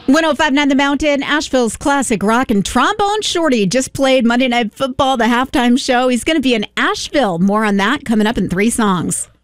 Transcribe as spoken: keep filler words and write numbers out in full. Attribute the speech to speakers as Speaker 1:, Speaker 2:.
Speaker 1: one oh five point nine The Mountain, Asheville's classic rock and trombone shorty just played Monday Night Football, the halftime show. He's going to be in Asheville. More on that coming up in three songs.